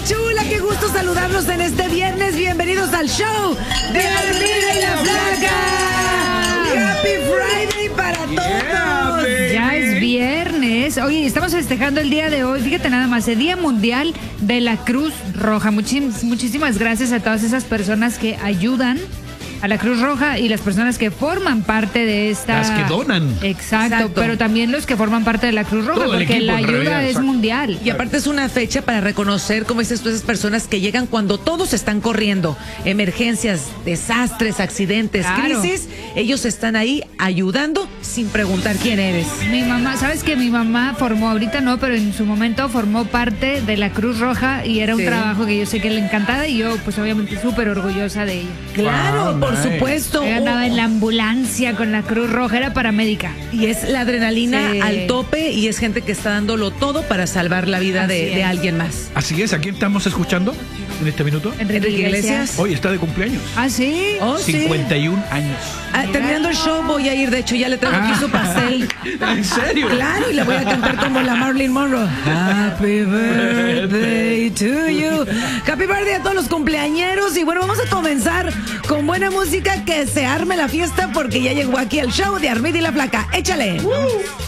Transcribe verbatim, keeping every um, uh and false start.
chula, qué gusto saludarlos en este viernes. Bienvenidos al show de Armida y la Flaca. Happy Friday para todos. Yeah, ya es viernes. Oye, estamos festejando el día de hoy. Fíjate nada más, el Día Mundial de la Cruz Roja. Muchis, muchísimas gracias a todas esas personas que ayudan a la Cruz Roja y las personas que forman parte de esta... Las que donan. Exacto, Exacto. pero también los que forman parte de la Cruz Roja, Todo el porque equipo, la en ayuda realidad, es exacto. mundial. Y aparte es una fecha para reconocer, como dices tú, esas personas que llegan cuando todos están corriendo. Emergencias, desastres, accidentes, Claro. crisis. Ellos están ahí ayudando sin preguntar quién eres. Mi mamá, ¿sabes que mi mamá formó, ahorita no, pero en su momento formó parte de la Cruz Roja y era un Sí. trabajo que yo sé que le encantaba y yo pues obviamente súper orgullosa de ella. Claro, Wow, por nice. supuesto. Ella andaba en la ambulancia con la Cruz Roja, era paramédica. Y es la adrenalina Sí. al tope y es gente que está dándolo todo para salvar la vida de, Así de es. alguien más. Así es, ¿a quién estamos escuchando en este minuto? Enrique Enrique Iglesias. Iglesias. Hoy está de cumpleaños. Ah, sí. Oh, sí. cincuenta y un años. Ah, terminando el show voy a ir, de hecho ya le traigo aquí su pastel. ¿En serio? Claro, y le voy a cantar como la Marilyn Monroe. Happy birthday to you. Happy birthday a todos los cumpleañeros. Y bueno, vamos a comenzar con buena música, que se arme la fiesta porque ya llegó aquí el show de Armida y la Flaca. Échale.